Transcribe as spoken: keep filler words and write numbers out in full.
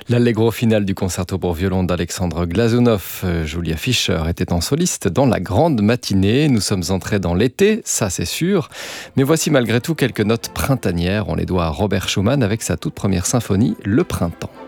L'allegro final du concerto pour violon d'Alexandre Glazunov, Julia Fischer, était en soliste dans la grande matinée. Nous sommes entrés dans l'été, ça c'est sûr. Mais voici malgré tout quelques notes printanières. On les doit à Robert Schumann avec sa toute première symphonie, Le Printemps.